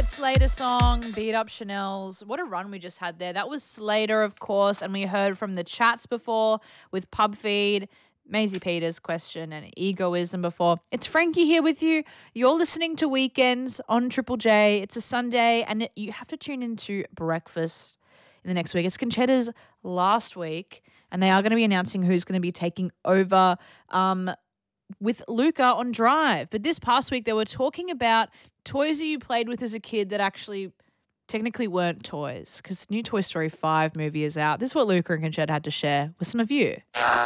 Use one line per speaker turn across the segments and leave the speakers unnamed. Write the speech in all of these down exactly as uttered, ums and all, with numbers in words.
Slater song, Beat Up Chanel's. What a run we just had there. That was Slater, of course, and we heard from the chats before with Pub Feed, Maisie Peters' question and egoism before. It's Frankie here with you. You're listening to Weekends on Triple J. It's a Sunday, and it, you have to tune into breakfast in the next week. It's Conchetta's last week, and they are going to be announcing who's going to be taking over um, with Luca on Drive. But this past week, they were talking about toys that you played with as a kid that actually technically weren't toys, because new Toy Story five movie is out. This is what Luca and Conchetta had to share with some of you.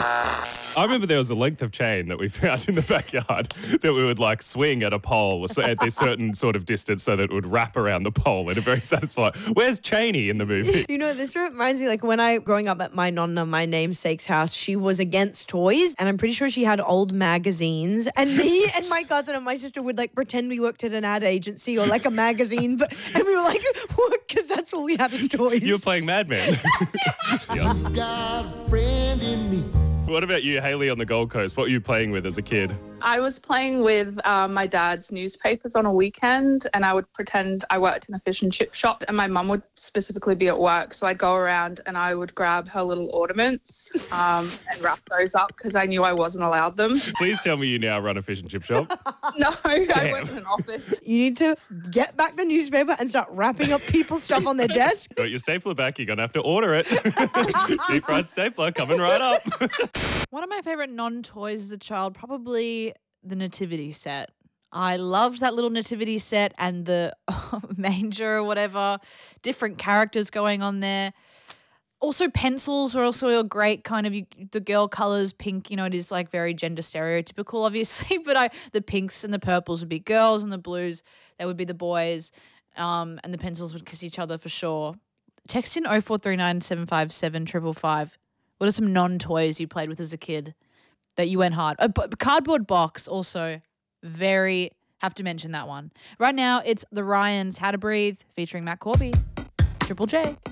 I remember there was a length of chain that we found in the backyard that we would like swing at a pole at this certain sort of distance so that it would wrap around the pole in a very satisfying. Where's Cheney in the movie?
You know, this reminds me, like when I, growing up at my nonna, my namesake's house, she was against toys, and I'm pretty sure she had old magazines, and me and my cousin and my sister would like pretend we worked at an ad agency or like a magazine, but and we were like, what? Because that's all we had as toys.
You were playing Mad Men. Yeah.
Got a friend in me.
What about you, Hayley, on the Gold Coast? What were you playing with as a kid?
I was playing with um, my dad's newspapers on a weekend, and I would pretend I worked in a fish and chip shop, and my mum would specifically be at work. So I'd go around and I would grab her little ornaments um, and wrap those up because I knew I wasn't allowed them.
Please tell me you now run a fish and chip shop.
No, I work in an office.
You need to get back the newspaper and start wrapping up people's stuff on their desk.
Got your stapler back. You're going to have to order it. Deep fried stapler coming right up.
One of my favorite non-toys as a child, probably the nativity set. I loved that little nativity set and the manger or whatever, different characters going on there. Also, pencils were also a great kind of, you, the girl colours, pink, you know, it is like very gender stereotypical, obviously, but I the pinks and the purples would be girls and the blues, they would be the boys, um, and the pencils would kiss each other for sure. Text in oh four three nine, seven five seven, five five five. What are some non-toys you played with as a kid that you went hard? A b- cardboard box also, very, have to mention that one. Right now, it's the Ryans' How to Breathe featuring Matt Corby. Triple J.